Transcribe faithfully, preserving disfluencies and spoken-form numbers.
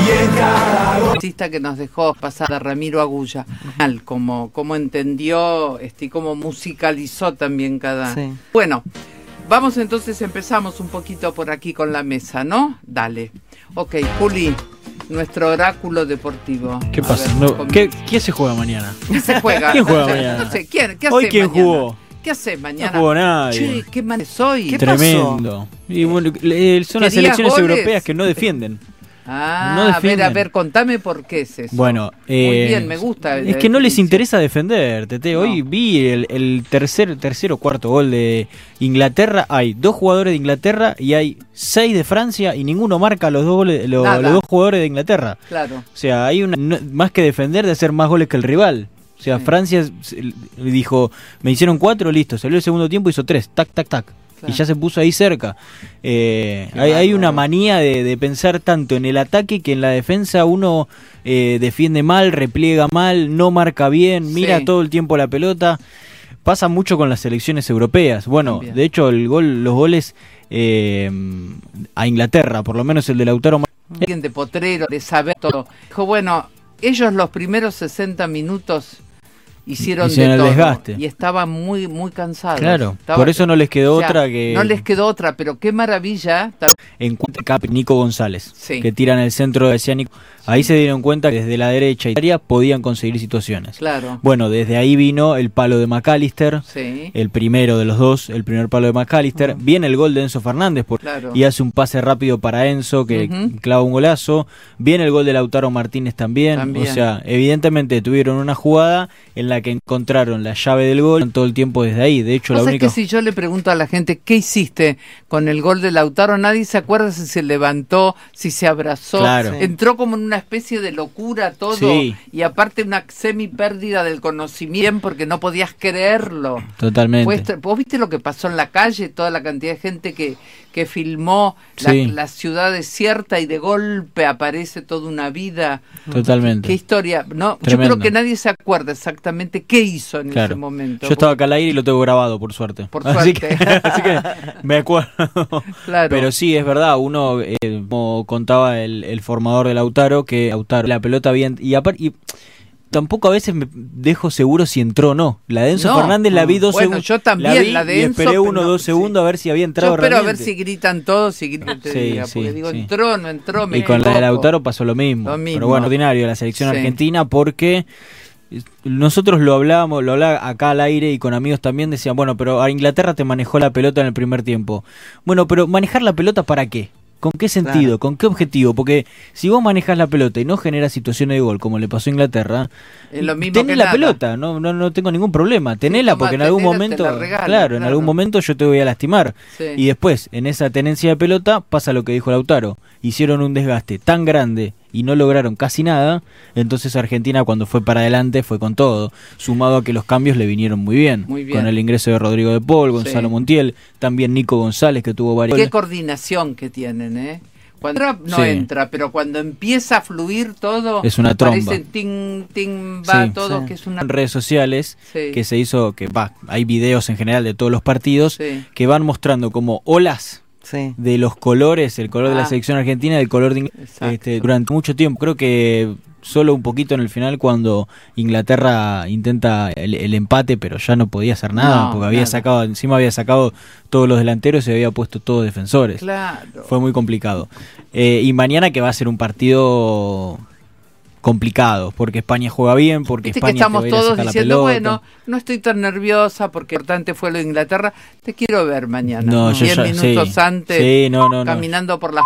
que nos dejó pasar a Ramiro Agulla, como, como entendió este, y como musicalizó también cada... Sí. Bueno, vamos entonces, empezamos un poquito por aquí con la mesa, ¿no? Dale. Ok, Juli, nuestro oráculo deportivo. ¿Qué a pasa? Ver, no, ¿qué, ¿Qué se juega mañana? ¿Qué se juega? ¿Quién juega mañana? No sé, ¿quién, ¿qué hace ¿Hoy quién mañana? jugó? ¿Qué haces mañana? No jugó nadie. Che, qué mal soy. ¿Qué Tremendo. Pasó? Y bueno, son las selecciones goles? europeas que no defienden. Ah, no defienden. a ver, a ver, contame por qué es eso. Bueno, eh, muy bien, me gusta. Es que no les interesa defender, Tete. No. Hoy vi el, el tercer, tercer o cuarto gol de Inglaterra. Hay dos jugadores de Inglaterra y hay seis de Francia y ninguno marca los dos goles, lo, los dos jugadores de Inglaterra. Claro. O sea, hay una no, más que defender de hacer más goles que el rival. O sea, sí. Francia dijo, me hicieron cuatro, listo. Salió el segundo tiempo, hizo tres, tac, tac, tac. Claro. Y ya se puso ahí cerca. Eh, hay, hay una manía de, de pensar tanto en el ataque que en la defensa uno eh, defiende mal, repliega mal, no marca bien, mira sí. todo el tiempo la pelota. Pasa mucho con las selecciones europeas. Bueno, También. de hecho el gol, los goles eh, a Inglaterra, por lo menos el de Lautaro Martínez, de potrero, de saber todo. Dijo, bueno, ellos los primeros sesenta minutos hicieron, hicieron de todo, el desgaste y estaban muy muy cansados. Claro, Estaba, por eso no les quedó o sea, otra que... No les quedó otra, pero qué maravilla. En cuenta Nico González, sí. que tiran el centro de Nico. Ahí se dieron cuenta que desde la derecha y área podían conseguir situaciones. Claro. Bueno, desde ahí vino el palo de McAllister, sí. el primero de los dos, el primer palo de McAllister. Uh-huh. Viene el gol de Enzo Fernández por, claro. y hace un pase rápido para Enzo que uh-huh. clava un golazo. Viene el gol de Lautaro Martínez también. también. O sea, evidentemente tuvieron una jugada en la que encontraron la llave del gol todo el tiempo desde ahí. De hecho, la única... que si yo le pregunto a la gente, ¿qué hiciste con el gol de Lautaro? Nadie se acuerda si se levantó, si se abrazó. Claro. Entró como en una especie de locura todo. Sí. Y aparte una semi pérdida del conocimiento porque no podías creerlo. Totalmente. Pues, vos viste lo que pasó en la calle, toda la cantidad de gente que, que filmó la, sí. la ciudad desierta y de golpe aparece toda una vida. Totalmente. Qué historia. No, yo creo que nadie se acuerda exactamente qué hizo en claro. ese momento. Yo estaba acá al aire y lo tengo grabado, por suerte. Por suerte. Así que, así que me acuerdo. Claro. Pero sí, es verdad, uno, eh, como contaba el, el formador de Lautaro, que Lautaro la pelota bien... Y, aparte, y tampoco a veces me dejo seguro si entró o no. La de Enzo no, Fernández la vi dos bueno, segundos. Yo también la vi la de y Enzo, esperé uno o dos sí. segundos a ver si había entrado yo espero realmente. a ver si gritan todos y gritan, te sí, diga, sí, porque digo, sí. entró, no entró, me Y con loco. la de Lautaro pasó lo mismo. Lo mismo. Pero bueno, ordinario la selección sí. argentina porque... Nosotros lo hablábamos, lo hablaba acá al aire y con amigos también decían, bueno, pero a Inglaterra te manejó la pelota en el primer tiempo. Bueno, pero ¿manejar la pelota para qué? ¿Con qué sentido? Claro. ¿Con qué objetivo? Porque si vos manejás la pelota y no generas situaciones de gol, como le pasó a Inglaterra, es lo mismo tenés que la nada. pelota, no, no, no tengo ningún problema. Tenela, sí, porque en algún momento, regalo, claro, claro, en algún momento yo te voy a lastimar. Sí. Y después, en esa tenencia de pelota, pasa lo que dijo Lautaro. Hicieron un desgaste tan grande y no lograron casi nada, entonces Argentina cuando fue para adelante fue con todo, sumado a que los cambios le vinieron muy bien, muy bien. Con el ingreso de Rodrigo de Paul, Gonzalo sí. Montiel, también Nico González que tuvo varios... Qué coordinación que tienen, ¿eh? Cuando entra, no sí. entra, pero cuando empieza a fluir todo, es una tromba. Parece ting, ting, va sí, todo, sí. que es una... En redes sociales, sí. que se hizo, que va, hay videos en general de todos los partidos, sí. que van mostrando como olas sí. de los colores, el color ah. de la selección argentina, del color de este, durante mucho tiempo. Creo que solo un poquito en el final cuando Inglaterra intenta el, el empate, pero ya no podía hacer nada, no, porque había nada. sacado, encima había sacado todos los delanteros y había puesto todos defensores. Claro. Fue muy complicado. Eh, y mañana que va a ser un partido complicado, porque España juega bien, porque Viste España que estamos te va a ir a todos sacar diciendo, la bueno, no estoy tan nerviosa porque lo importante fue lo de Inglaterra, te quiero ver mañana, no, diez yo ya, minutos sí, antes, sí, no, no, caminando no. por las